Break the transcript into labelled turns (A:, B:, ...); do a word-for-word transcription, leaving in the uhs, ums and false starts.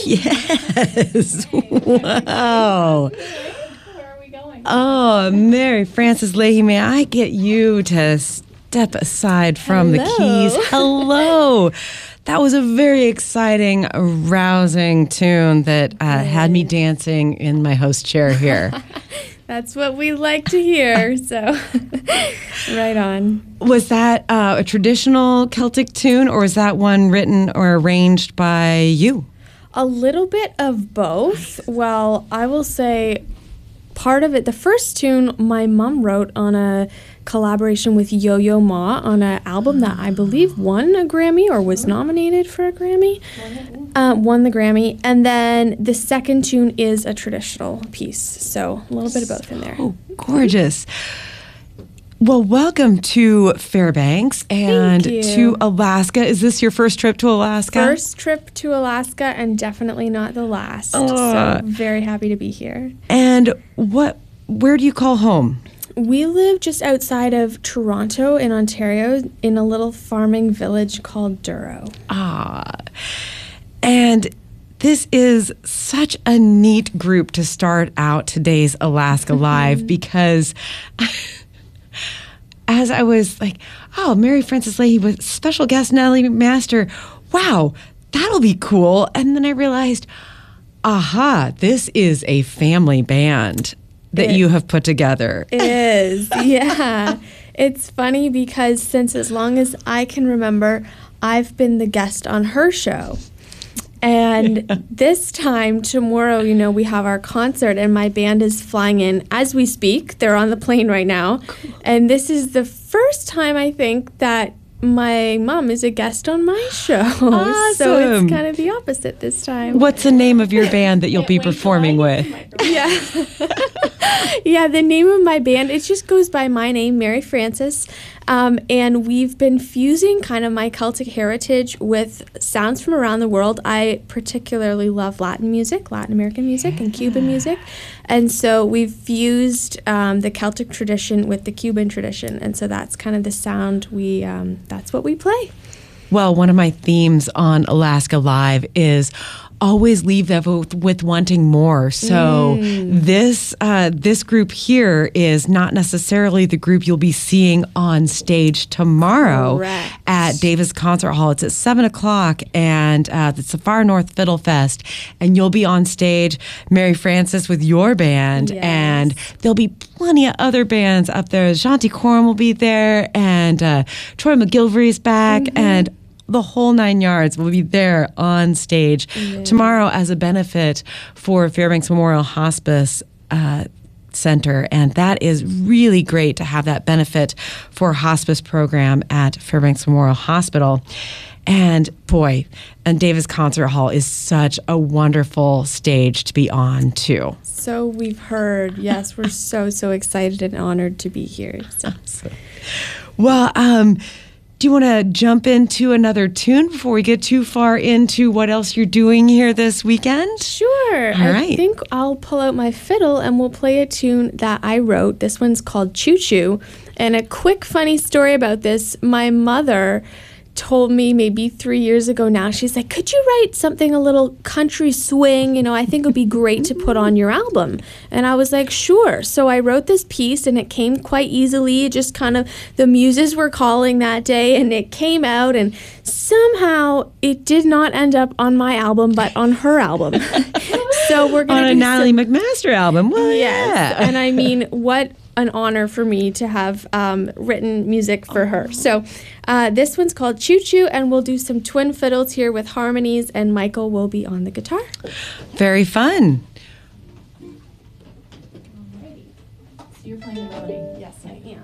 A: Yes. Wow.
B: Where are we going?
A: Oh, Mary Frances Leahy, may I get you to step aside from
B: Hello.
A: the keys? Hello. That was a very exciting, rousing tune that uh, had me dancing in my host chair here.
B: That's what we like to hear, so right on.
A: Was that uh, a traditional Celtic tune, or was that one written or arranged by you?
B: A little bit of both. Well, I will say part of it, the first tune my mom wrote on a collaboration with Yo-Yo Ma on an album that I believe won a Grammy or was nominated for a Grammy. Uh, won the Grammy. And then the second tune is a traditional piece. So a little bit of both in there.
A: Oh, gorgeous. Well, welcome to Fairbanks and
B: Thank you.
A: to Alaska. Is this your first trip to Alaska?
B: First trip to Alaska and definitely not the last.
A: Uh,
B: so very happy to be here.
A: And what? Where do you call home?
B: We live just outside of Toronto in Ontario in a little farming village called Duro.
A: Ah, and this is such a neat group to start out today's Alaska Live because as I was like, oh, Mary Frances Leahy with special guest Natalie McMaster, wow, that'll be cool. And then I realized, aha, this is a family band that
B: It-
A: you have put together.
B: It is, yeah. It's funny because since as long as I can remember, I've been the guest on her show. And this time, tomorrow, you know, we have our concert and my band is flying in as we speak. They're on the plane right now. And this is the first time, I think, that my mom is a guest on my show. So
A: Awesome.
B: it's kind of the opposite this time.
A: What's the name of your band that you'll be performing with?
B: Yeah. Yeah, the name of my band, it just goes by my name, Mary Frances. Um, and we've been fusing kind of my Celtic heritage with sounds from around the world. I particularly love Latin music, Latin American music, and Cuban music. And so we've fused um, the Celtic tradition with the Cuban tradition. And so that's kind of the sound we, um, that's what we play.
A: Well, one of my themes on Alaska Live is always leave them with, with wanting more. So
B: Mm.
A: this uh, this group here is not necessarily the group you'll be seeing on stage tomorrow
B: Correct.
A: at Davis Concert Hall. It's at seven o'clock, and uh, it's the Far North Fiddle Fest, and you'll be on stage, Mary Frances, with your band,
B: Yes.
A: and there'll be plenty of other bands up there. Shanti Coram will be there, and uh, Troy McGilvery's back,
B: Mm-hmm.
A: and the whole nine yards will be there on stage tomorrow as a benefit for Fairbanks Memorial Hospice uh, Center. And that is really great to have that benefit for a hospice program at Fairbanks Memorial Hospital. And boy, and Davis Concert Hall is such a wonderful stage to be on, too.
B: So we've heard. Yes, we're so, so excited and honored to be here. So.
A: Well, um, do you want to jump into another tune before we get too far into what else you're doing here this weekend?
B: Sure.
A: All
B: I
A: right.
B: think I'll pull out my fiddle and we'll play a tune that I wrote. This one's called Choo Choo. And a quick funny story about this. My mother told me maybe three years ago now, she's like, could you write something a little country swing? You know, I think it would be great to put on your album. And I was like, sure. So I wrote this piece and it came quite easily. Just kind of the muses were calling that day and it came out, and somehow it did not end up on my album, but on her album. So we're going
A: On
B: to
A: a
B: do
A: Natalie
B: some-
A: McMaster album. Well,
B: Yes,
A: yeah.
B: and I mean, what an honor for me to have um, written music for her. So uh, this one's called Choo Choo, and we'll do some twin fiddles here with harmonies, and Michael will be on the guitar.
A: Very fun.
B: So you're playing the melody? Yes, I am.